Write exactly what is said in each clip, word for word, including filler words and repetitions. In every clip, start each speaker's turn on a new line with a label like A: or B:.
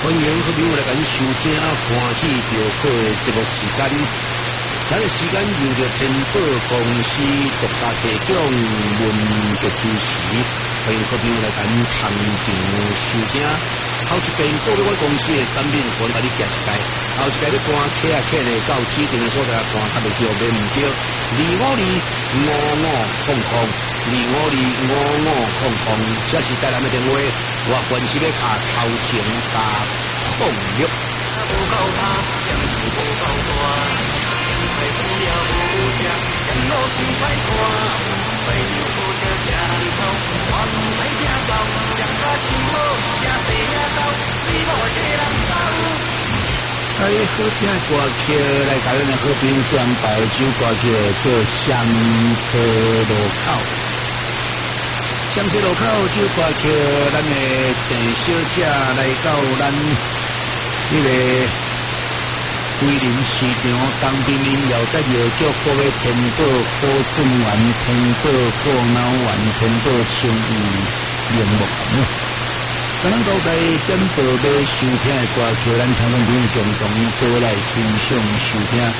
A: 欢迎各位来咱收听欢喜着好的节目时间。咱的时间由着天宝公司独家提供，文节主持，欢迎各位来咱现场收听。头一遍各位我公司的产品，我甲你寄一届。后一届你看客啊客呢，到指定的所在看，较袂叫袂唔叫。二五二五五空空，二五二五五空空，这是台南的电话。我关系要卡头前加控约。不够大，ยัง是不够大，太不了不假，人路是太大，太少不着家里头，我唔使听到，人家是好，也是也到，你无这人走。哎，好听的歌曲来台湾的和平将白酒歌曲做香车路口。香车路口就歌曲，咱的陈小姐来到咱迄个桂林市场当兵领了得药叫各位天宝保证丸、天宝过脑丸、天宝清鱼莲木丸。咱都在点播要收听的歌曲，咱听众朋友共同做来欣赏收听。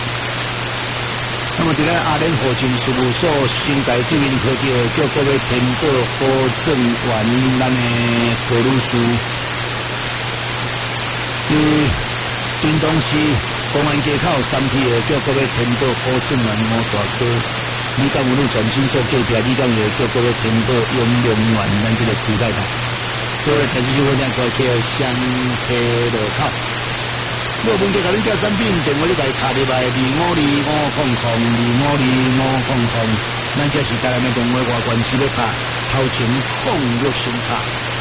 A: 那么，伫咧阿联合金事务所新台对面科技叫各位天宝保证丸，咱的何律师，伫屏东市公安街口三批的叫各位天宝保证丸五大哥，你敢有你全身所叫起来，你敢会叫各位天宝永良丸，咱这个期待他。各位台视新闻台歌曲香车路口。若问到甲恁家产品，电话你来卡入来二五二五空空二五二五空空，咱这是台南的电话外关系要卡头前控约先卡。